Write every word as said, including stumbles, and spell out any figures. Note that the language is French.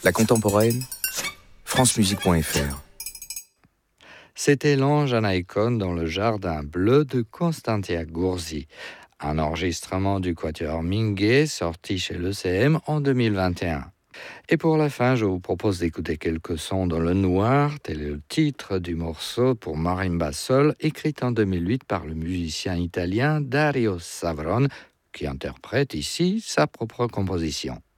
La contemporaine, francemusique point f r. C'était l'Ange Anaïkon dans le jardin bleu de Constantia Gursi, un enregistrement du quatuor Minguet sorti chez l'E C M en deux mille vingt et un. Et pour la fin, je vous propose d'écouter quelques sons dans le noir, tel est le titre du morceau pour marimba seul, écrit en deux mille huit par le musicien italien Dario Savron, qui interprète ici sa propre composition.